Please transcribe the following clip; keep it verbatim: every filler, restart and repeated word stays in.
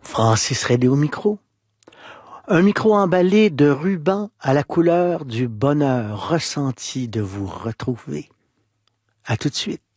Francis Redé au micro. Un micro emballé de rubans à la couleur du bonheur ressenti de vous retrouver. À tout de suite.